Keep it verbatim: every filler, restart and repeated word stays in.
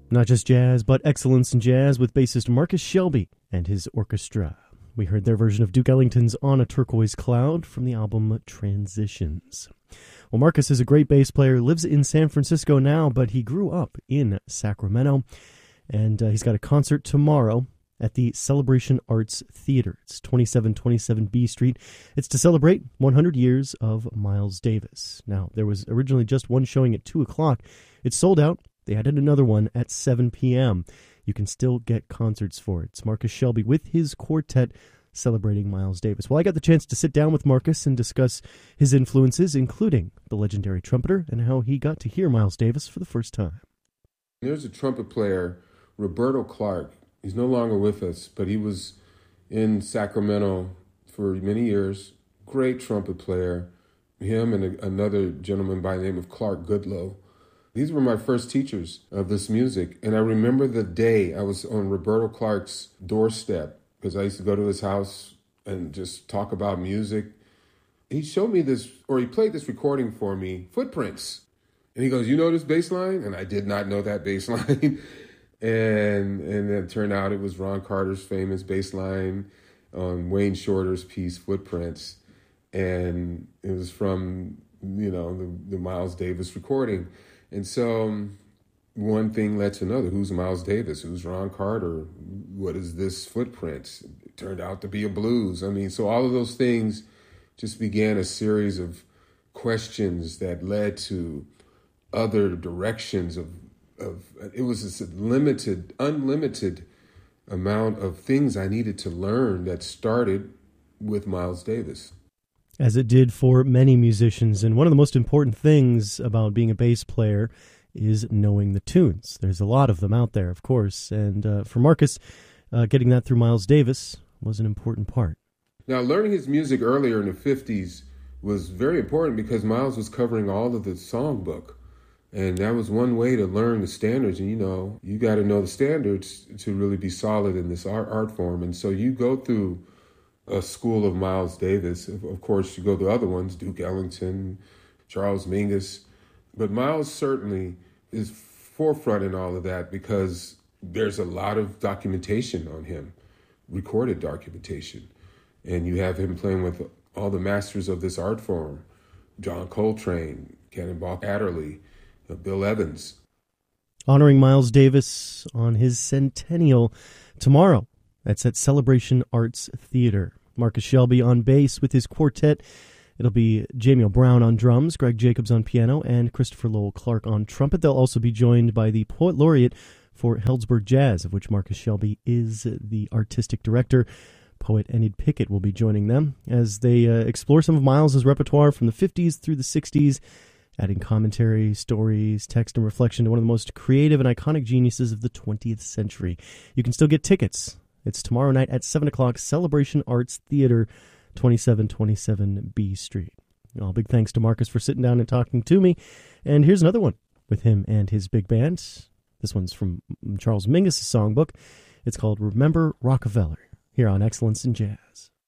Not just jazz, but excellence in jazz with bassist Marcus Shelby and his orchestra. We heard their version of Duke Ellington's On a Turquoise Cloud from the album Transitions. Well, Marcus is a great bass player, lives in San Francisco now, but he grew up in Sacramento, and uh, he's got a concert tomorrow at the Celebration Arts Theater. It's twenty-seven twenty-seven B Street. It's to celebrate one hundred years of Miles Davis. Now, there was originally just one showing at two o'clock. It's sold out. They added another one at seven p.m. You can still get concerts for it. It's Marcus Shelby with his quartet celebrating Miles Davis. Well, I got the chance to sit down with Marcus and discuss his influences, including the legendary trumpeter, and how he got to hear Miles Davis for the first time. There's a trumpet player, Roberto Clark. He's no longer with us, but he was in Sacramento for many years. Great trumpet player. Him and a, another gentleman by the name of Clark Goodlow. These were my first teachers of this music. And I remember the day I was on Roberto Clark's doorstep, because I used to go to his house and just talk about music. He showed me this, or he played this recording for me, Footprints. And he goes, "You know this bass line?" And I did not know that bass line. and and it turned out it was Ron Carter's famous bass line on Wayne Shorter's piece, Footprints. And it was from, you know, the, the Miles Davis recording. And so um, one thing led to another. Who's Miles Davis? Who's Ron Carter? What is this Footprints? It turned out to be a blues. I mean, so all of those things just began a series of questions that led to other directions of, of it was a limited, unlimited amount of things I needed to learn that started with Miles Davis. As it did for many musicians. And one of the most important things about being a bass player is knowing the tunes. There's a lot of them out there, of course. And uh, for Marcus, uh, getting that through Miles Davis was an important part. Now, learning his music earlier in the fifties was very important because Miles was covering all of the songbook. And that was one way to learn the standards. And, you know, you got to know the standards to really be solid in this art, art form. And so you go through a school of Miles Davis. Of course, you go to other ones, Duke Ellington, Charles Mingus. But Miles certainly is forefront in all of that because there's a lot of documentation on him, recorded documentation. And you have him playing with all the masters of this art form, John Coltrane, Cannonball Adderley, uh, Bill Evans. Honoring Miles Davis on his centennial tomorrow. That's at Celebration Arts Theater. Marcus Shelby on bass with his quartet. It'll be Jamie Brown on drums, Greg Jacobs on piano, and Christopher Lowell Clark on trumpet. They'll also be joined by the Poet Laureate for Heldsburg Jazz, of which Marcus Shelby is the artistic director. Poet Enid Pickett will be joining them as they uh, explore some of Miles' repertoire from the fifties through the sixties, adding commentary, stories, text, and reflection to one of the most creative and iconic geniuses of the twentieth century. You can still get tickets. It's tomorrow night at seven o'clock, Celebration Arts Theater, twenty-seven twenty-seven B Street. Well, big thanks to Marcus for sitting down and talking to me. And here's another one with him and his big band. This one's from Charles Mingus' songbook. It's called Remember Rockefeller, here on Excellence in Jazz.